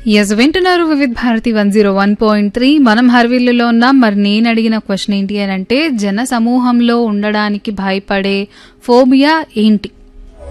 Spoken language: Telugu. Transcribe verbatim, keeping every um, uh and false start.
ఎస్ వింటున్నారు Vividh Bharati one zero one point three. మనం హర్విల్లులో ఉన్నాం. మరి నేను అడిగిన క్వశ్చన్ ఏంటి అని అంటే, జన సమూహంలో ఉండడానికి భయపడే ఫోబియా ఏంటి?